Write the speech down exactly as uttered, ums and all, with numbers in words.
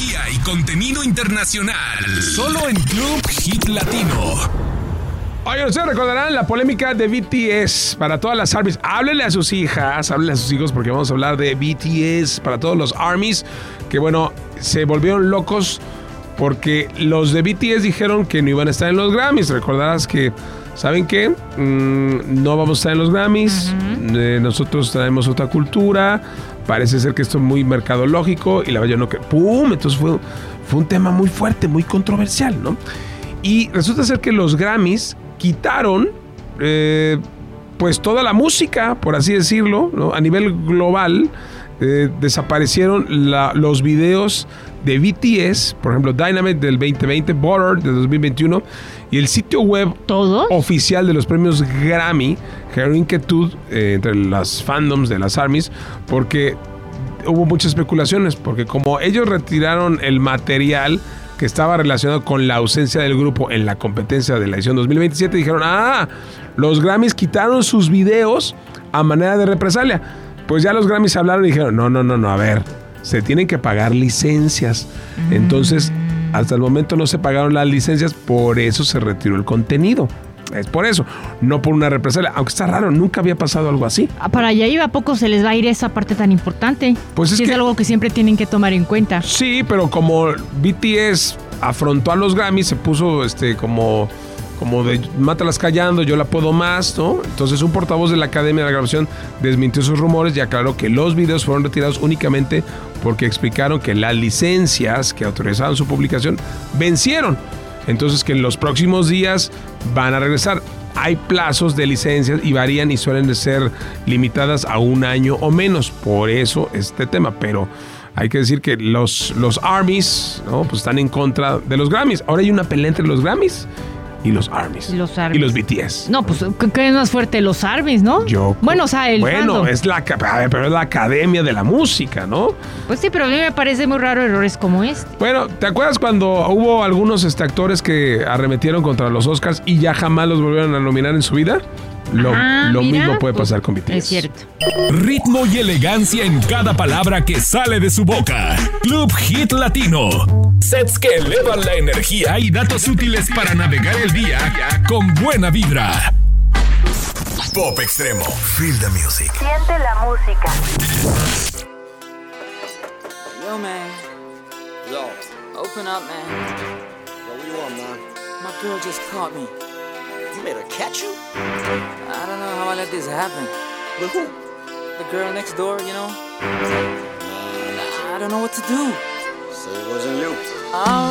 tecnología y contenido internacional. Solo en Club Hit Latino. Oigan, ustedes recordarán la polémica de B T S para todas las ARMYs. Háblenle a sus hijas, háblenle a sus hijos porque vamos a hablar de B T S para todos los ARMYs que, bueno, se volvieron locos porque los de B T S dijeron que no iban a estar en los Grammys. Recordarás que, ¿saben qué? Mm, no vamos a estar en los Grammys. Uh-huh. Eh, nosotros traemos otra cultura. Parece ser que esto es muy mercadológico y la verdad no que ¡pum! Entonces fue, fue un tema muy fuerte, muy controversial, ¿no? Y resulta ser que los Grammys quitaron eh, pues toda la música, por así decirlo, ¿no? A nivel global. Eh, desaparecieron la, los videos de B T S, por ejemplo Dynamite del veinte veinte, Butter del dos mil veintiuno y el sitio web ¿Todos? oficial de los premios Grammy generó inquietud eh, entre las fandoms de las ARMYs porque hubo muchas especulaciones, porque como ellos retiraron el material que estaba relacionado con la ausencia del grupo en la competencia de la edición dos mil veintisiete, dijeron, ah, los Grammys quitaron sus videos a manera de represalia. Pues ya los Grammys hablaron y dijeron, no, no, no, no, a ver, se tienen que pagar licencias. Mm. Entonces, hasta el momento no se pagaron las licencias, por eso se retiró el contenido. Es por eso, no por una represalia. Aunque está raro, nunca había pasado algo así. Para allá iba, ¿a poco se les va a ir esa parte tan importante? Pues es, sí, que, es algo que siempre tienen que tomar en cuenta. Sí, pero como B T S afrontó a los Grammys, se puso este como... como de mátalas callando, yo la puedo más, ¿no? Entonces un portavoz de la Academia de la Grabación desmintió esos rumores y aclaró que los videos fueron retirados únicamente porque explicaron que las licencias que autorizaban su publicación vencieron. Entonces que en los próximos días van a regresar. Hay plazos de licencias y varían y suelen de ser limitadas a un año o menos. Por eso este tema, pero... hay que decir que los, los ARMYs, ¿no? Pues están en contra de los Grammys. Ahora hay una pelea entre los Grammys y los ARMYs. Y los ARMYs. Y los B T S. No, pues, ¿qué es más fuerte? Los ARMYs, ¿no? Yo. Bueno, o sea, el Bueno, fandom. es la, pero es la Academia de la Música, ¿no? Pues sí, pero a mí me parece muy raro errores como este. Bueno, ¿te acuerdas cuando hubo algunos este, actores que arremetieron contra los Oscars y ya jamás los volvieron a nominar en su vida? Lo, ah, lo mira, mismo puede pasar con B T S. Es cierto. Ritmo y elegancia en cada palabra que sale de su boca. Club Hit Latino. Sets que elevan la energía y datos útiles para navegar el día con buena vibra. Pop Extremo. Feel the music. Siente la música. Yo, man. Yo. Open up, man. Yo, what you want, man? My girl just caught me. You made her catch you? I don't know how I let this happen. With who? The girl next door, you know? I don't know what to do. So it wasn't you. I